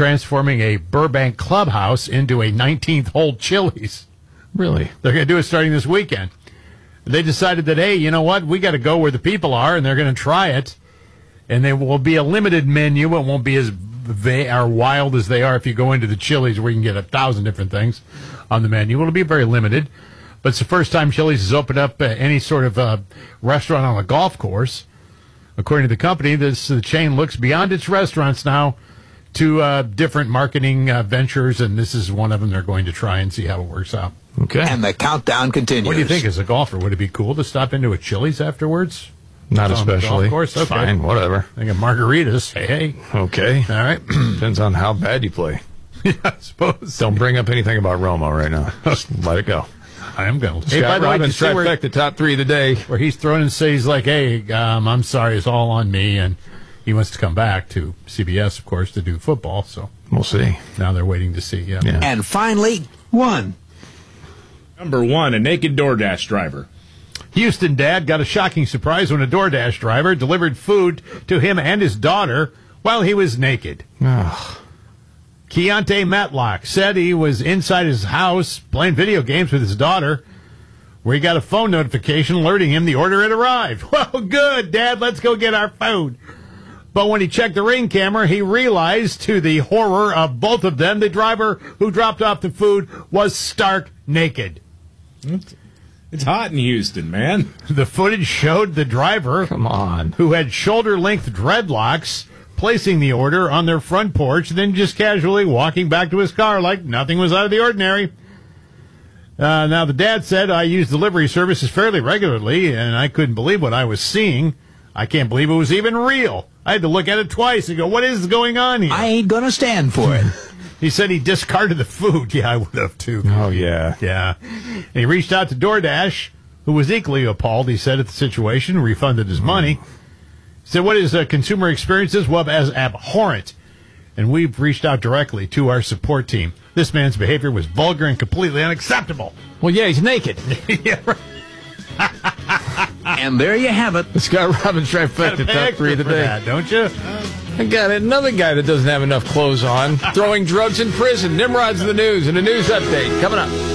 transforming a Burbank clubhouse into a 19th-hole Chili's. Really? They're going to do it starting this weekend. They decided that, hey, you know what? We got to go where the people are, and they're going to try it. And there will be a limited menu. It won't be as wild as they are if you go into the Chili's where you can get 1,000 different things on the menu. It'll be very limited. But it's the first time Chili's has opened up any sort of restaurant on a golf course. According to the company, the chain looks beyond its restaurants now to different marketing ventures, and this is one of them they're going to try and see how it works out. Okay. And the countdown continues. What do you think as a golfer? Would it be cool to stop into a Chili's afterwards? Not especially. Of course, okay. Fine, whatever. I got margaritas. Hey. Okay. All right. Depends on how bad you play. Yeah, I suppose. Don't bring up anything about Romo right now. Just let it go. I am going to. Hey, by the way, trifecta, top three of the day. Where he's thrown and says, like, hey, I'm sorry, it's all on me, and he wants to come back to CBS, of course, to do football, so. We'll see. Now they're waiting to see, yeah. And finally, one. Number one, a naked DoorDash driver. Houston dad got a shocking surprise when a DoorDash driver delivered food to him and his daughter while he was naked. Keontae Matlock said he was inside his house playing video games with his daughter where he got a phone notification alerting him the order had arrived. Well, good, Dad, let's go get our food. But when he checked the Ring camera, he realized, to the horror of both of them, the driver who dropped off the food was stark naked. It's hot in Houston, man. The footage showed the driver, who had shoulder-length dreadlocks, placing the order on their front porch, then just casually walking back to his car like nothing was out of the ordinary. Now, the dad said, I use delivery services fairly regularly, and I couldn't believe what I was seeing. I can't believe it was even real. I had to look at it twice and go, what is going on here? I ain't going to stand for it. He said he discarded the food. Yeah, I would have, too. Oh, yeah. Yeah. And he reached out to DoorDash, who was equally appalled, he said, at the situation, refunded his money. He said, what his consumer experience is? Well, as abhorrent. And we've reached out directly to our support team. This man's behavior was vulgar and completely unacceptable. Well, yeah, he's naked. Yeah, right. And there you have it. The Scott Robbins trifecta, top three of the day. That, don't you? I got another guy that doesn't have enough clothes on, throwing drugs in prison. Nimrod's in the news, and a news update coming up.